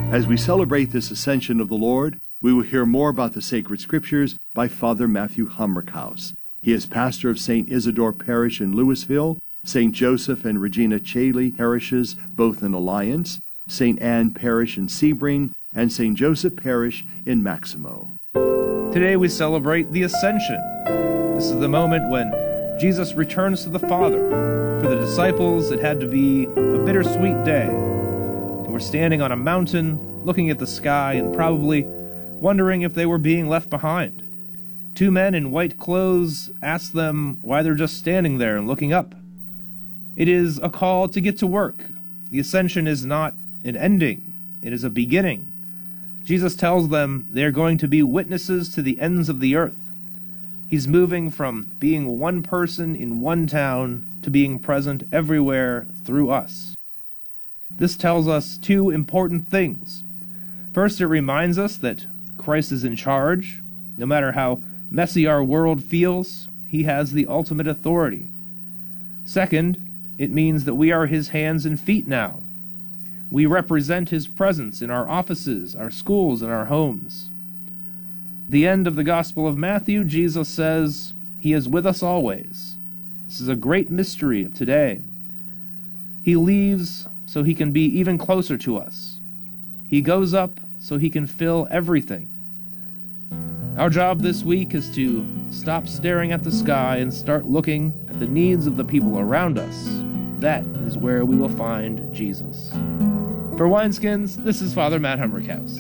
As we celebrate this ascension of the Lord, we will hear more about the sacred scriptures by Father Matthew Humrickhouse. He is pastor of St. Isidore Parish in Louisville, St. Joseph and Regina Caeli parishes, both in Alliance, St. Anne Parish in Sebring, and St. Joseph Parish in Maximo. Today we celebrate the Ascension. This is the moment when Jesus returns to the Father. For the disciples, it had to be a bittersweet day. They were standing on a mountain, looking at the sky, and probably wondering if they were being left behind. Two men in white clothes asked them why they're just standing there and looking up. It is a call to get to work. The Ascension is not an ending, it is a beginning. Jesus tells them they're going to be witnesses to the ends of the earth. He's moving from being one person in one town to being present everywhere through us. This tells us two important things. First, it reminds us that Christ is in charge. No matter how messy our world feels, he has the ultimate authority. Second, it means that we are his hands and feet now. We represent his presence in our offices, our schools, and our homes. The end of the Gospel of Matthew, Jesus says, he is with us always. This is a great mystery of today. He leaves so he can be even closer to us. He goes up so he can fill everything. Our job this week is to stop staring at the sky and start looking at the needs of the people around us. That is where we will find Jesus. For Wineskins, this is Father Matt Humrickhouse.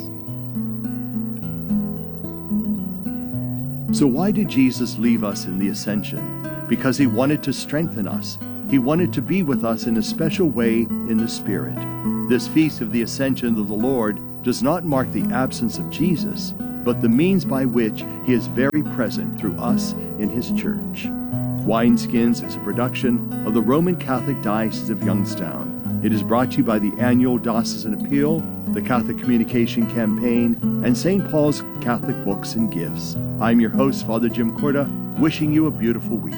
So why did Jesus leave us in the Ascension? Because he wanted to strengthen us. He wanted to be with us in a special way in the Spirit. This feast of the Ascension of the Lord does not mark the absence of Jesus, but the means by which he is very present through us in his church. Wineskins is a production of the Roman Catholic Diocese of Youngstown. It is brought to you by the annual Diocesan Appeal, the Catholic Communication Campaign, and St. Paul's Catholic Books and Gifts. I'm your host, Father Jim Corda, wishing you a beautiful week.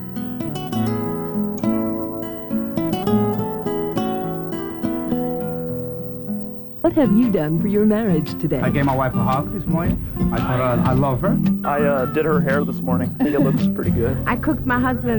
What have you done for your marriage today? I gave my wife a hug this morning. I told her I love her. I did her hair this morning. I think it looks pretty good. I cooked my husband